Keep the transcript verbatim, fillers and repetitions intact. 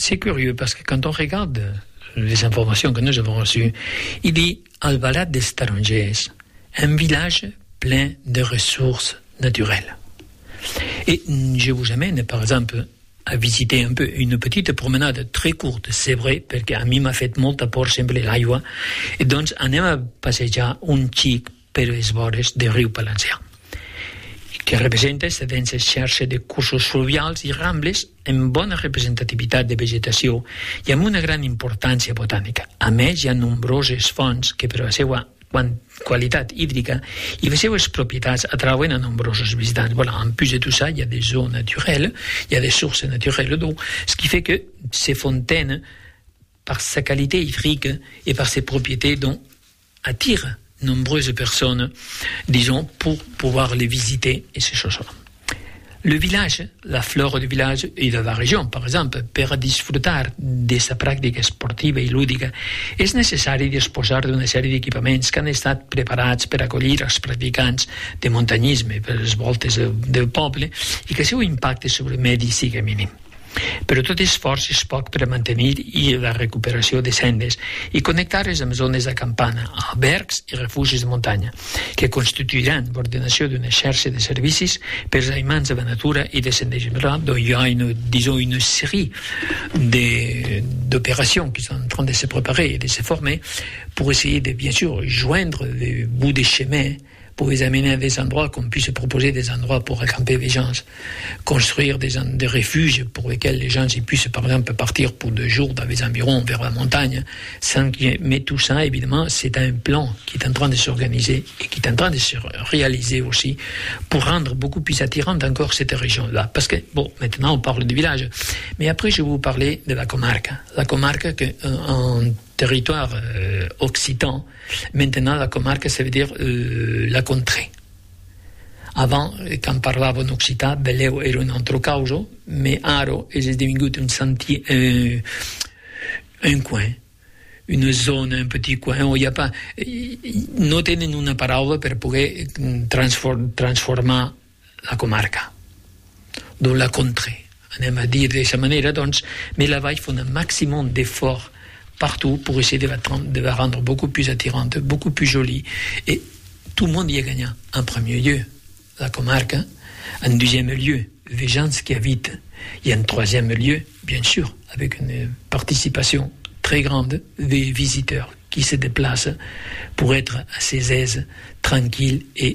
c'est curieux parce que quand on regarde les informations que nous avons reçues, il dit Albalat des Tarongers, un village plein de ressources naturelles. Et je vous amène, par exemple, à visiter un peu une petite promenade très courte, c'est vrai, parce qu'à mi m'a fait molta por sempre l'aigua, et donc anem a passejar un xic per les vores del riu Palencià, que representa ces denses xarxes de cursos fluvials i rambles amb bona representativitat de vegetació i amb una gran importància botànica. A més, hi ha nombroses fonts que per la seva qualitat hídrica i les seues propietats atrauen a nombrosos visitants. Voilà, en plus de tout ça, il y a des eaux naturelles, il y a des sources naturelles d'eau, ce qui fait que ces fontaines, par sa qualité hydrique et par ses propriétés, donc, attirent nombreuses personnes, disons, pour pouvoir les visiter et ces choses-là. Le village, la flore du village et de la région, par exemple, per disfrutar de sa pràctica esportiva i lúdica, és necessari disposar d'una sèrie d'equipaments que han estat preparats per acollir els practicants de muntanyisme per les voltes del poble i que el seu impacte sobre el medi sigui mínim. Però tot esforç és poc per a mantenir i la recuperació de sendes i connectar-les amb zones d'acampana, albergs i refugis de muntanya, que constituiran l'ordenació d'una xarxa de servicis per als aimants de la natura i de senderisme. Donc il y a une, disons, une série de, d'opérations qui sont en train de se préparer et de se former pour essayer de, bien sûr, joindre le bout des chemins pour les amener à des endroits, qu'on puisse proposer des endroits pour accamper les gens, construire des, des refuges pour lesquels les gens ils puissent, par exemple, partir pour deux jours dans les environs vers la montagne. Sans que, mais tout ça, évidemment, c'est un plan qui est en train de s'organiser et qui est en train de se réaliser aussi pour rendre beaucoup plus attirante encore cette région-là. Parce que, bon, maintenant on parle du village, mais après je vais vous parler de la comarque. La comarque que, en territoire euh, occitan, maintenant la comarque, ça veut dire euh, la contrée. Avant, quand parlava en occità, Beleu era un altro causo, mais ara és esdevingut un sentier, euh, un coin, une zone, un petit coin on y a pas, no tenen una paraula per poder transform, transformar la comarca, donc la contrée. Anem a dir d'aquesta manera, doncs, mais là-bas, il faut un maximum d'efforts partout pour essayer de la, de la rendre beaucoup plus attirante, beaucoup plus jolie. Et tout le monde y est gagnant. En premier lieu, la comarque. En deuxième lieu, les gens qui habitent. Et en troisième lieu, bien sûr, avec une participation très grande des visiteurs qui se déplacent pour être assez aises, tranquilles et